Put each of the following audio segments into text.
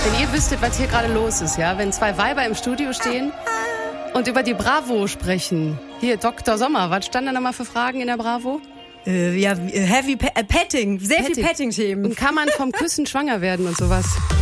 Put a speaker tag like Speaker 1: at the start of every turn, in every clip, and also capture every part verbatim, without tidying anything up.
Speaker 1: Wenn ihr wüsstet, was hier gerade los ist, ja, wenn zwei Weiber im Studio stehen und über die Bravo sprechen. Hier, Doktor Sommer, was stand da nochmal für Fragen in der Bravo?
Speaker 2: Äh, ja, Heavy pa- äh, Petting, sehr
Speaker 1: Petting.
Speaker 2: viel Petting-Themen.
Speaker 1: Und kann man vom Küssen schwanger werden und sowas?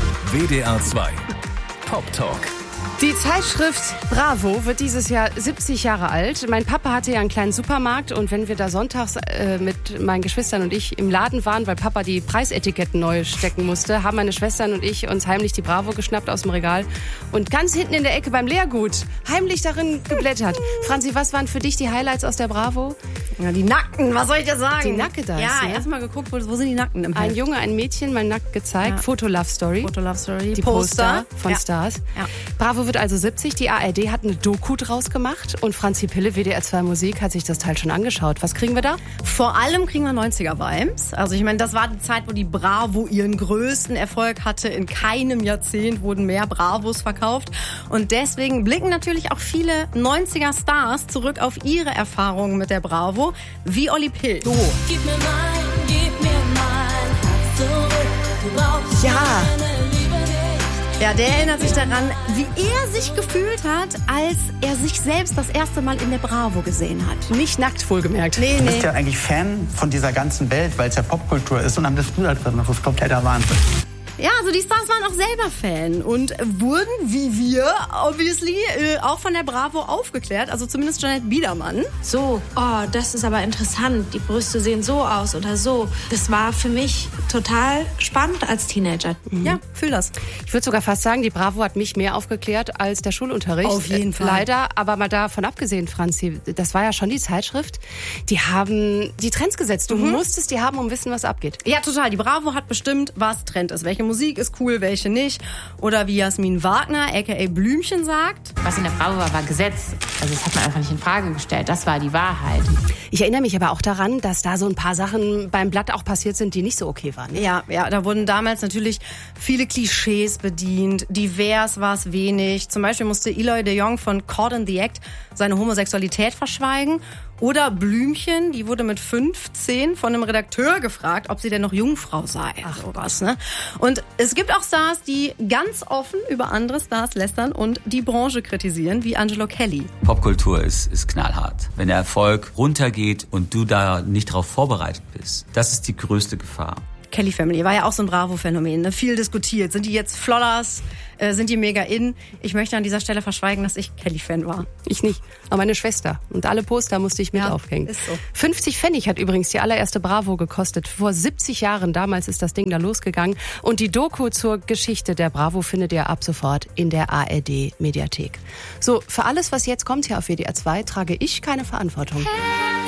Speaker 3: W D R zwei Pop Talk.
Speaker 1: Die Zeitschrift Bravo wird dieses Jahr siebzig Jahre alt. Mein Papa hatte ja einen kleinen Supermarkt und wenn wir da sonntags äh, mit meinen Geschwistern und ich im Laden waren, weil Papa die Preisetiketten neu stecken musste, haben meine Schwestern und ich uns heimlich die Bravo geschnappt aus dem Regal und ganz hinten in der Ecke beim Leergut heimlich darin geblättert. Franzi, was waren für dich die Highlights aus der Bravo?
Speaker 2: Ja, die Nackten, was soll ich dir sagen?
Speaker 1: Die Nackedas,
Speaker 2: Ja,
Speaker 1: ne?
Speaker 2: erstmal geguckt, wo, wo sind die Nackten im Heft?
Speaker 1: Ein Junge, ein Mädchen, mal nackt gezeigt.
Speaker 2: Ja.
Speaker 1: Foto-Love-Story.
Speaker 2: Foto-Love-Story.
Speaker 1: Die Poster, von
Speaker 2: ja.
Speaker 1: Stars.
Speaker 2: Ja.
Speaker 1: Bravo wird also siebzig. Die A R D hat eine Doku draus gemacht. Und Franzi Pille, W D R zwei Musik, hat sich das Teil schon angeschaut. Was kriegen wir da?
Speaker 2: Vor allem kriegen wir neunziger-Vibes. Also ich meine, das war die Zeit, wo die Bravo ihren größten Erfolg hatte. In keinem Jahrzehnt wurden mehr Bravos verkauft. Und deswegen blicken natürlich auch viele neunziger-Stars zurück auf ihre Erfahrungen mit der Bravo. Wie Olli Pill. So.
Speaker 4: Gib mir mein, gib mir mein Herz zurück. Du brauchst
Speaker 2: Ja.
Speaker 4: meine Liebe nicht.
Speaker 2: Ja, der erinnert sich daran, wie er sich gefühlt hat, als er sich selbst das erste Mal in der Bravo gesehen hat.
Speaker 1: Nicht nackt, wohlgemerkt.
Speaker 2: Nee,
Speaker 5: Du
Speaker 2: nee.
Speaker 5: bist ja eigentlich Fan von dieser ganzen Welt, weil es ja Popkultur ist und dann bist du da drin. Das ist kompletter Wahnsinn.
Speaker 2: Ja, also die Stars waren auch selber Fan und wurden, wie wir, obviously, äh, auch von der Bravo aufgeklärt. Also zumindest Jeanette Biedermann.
Speaker 6: So, oh, das ist aber interessant. Die Brüste sehen so aus oder so. Das war für mich total spannend als Teenager.
Speaker 2: Mhm. Ja, fühl das.
Speaker 1: Ich würde sogar fast sagen, die Bravo hat mich mehr aufgeklärt als der Schulunterricht.
Speaker 2: Auf jeden
Speaker 1: Äh,
Speaker 2: Fall.
Speaker 1: Leider, aber mal davon abgesehen, Franzi, das war ja schon die Zeitschrift. Die haben die Trends gesetzt. Du
Speaker 2: Mhm.
Speaker 1: musstest die haben, um wissen, was abgeht.
Speaker 2: Ja, total. Die Bravo hat bestimmt, was Trend ist. Welche Musik ist cool, welche nicht. Oder wie Jasmin Wagner, aka Blümchen, sagt.
Speaker 7: Was in der Bravo war, war Gesetz. Also das hat man einfach nicht in Frage gestellt. Das war die Wahrheit.
Speaker 1: Ich erinnere mich aber auch daran, dass da so ein paar Sachen beim Blatt auch passiert sind, die nicht so okay waren.
Speaker 2: Ja, ja, da wurden damals natürlich viele Klischees bedient. Divers war es wenig. Zum Beispiel musste Eloy de Jong von Caught in the Act seine Homosexualität verschweigen. Oder Blümchen, die wurde mit fünfzehn von einem Redakteur gefragt, ob sie denn noch Jungfrau sei. Ach was, ne? Und es gibt auch Stars, die ganz offen über andere Stars lästern und die Branche kritisieren, wie Angelo Kelly.
Speaker 8: Popkultur ist, ist knallhart. Wenn der Erfolg runtergeht und du da nicht darauf vorbereitet bist, das ist die größte Gefahr.
Speaker 2: Kelly Family war ja auch so ein Bravo-Phänomen, ne? Viel diskutiert. Sind die jetzt Flodders? Äh, sind die mega in? Ich möchte an dieser Stelle verschweigen, dass ich Kelly-Fan war.
Speaker 1: Ich nicht, aber meine Schwester. Und alle Poster musste ich mit
Speaker 2: Ja,
Speaker 1: aufhängen.
Speaker 2: ist so.
Speaker 1: fünfzig Pfennig hat übrigens die allererste Bravo gekostet. Vor siebzig Jahren, damals ist das Ding da losgegangen. Und die Doku zur Geschichte der Bravo findet ihr ab sofort in der A R D-Mediathek. So, für alles, was jetzt kommt hier auf W D R zwei, trage ich keine Verantwortung.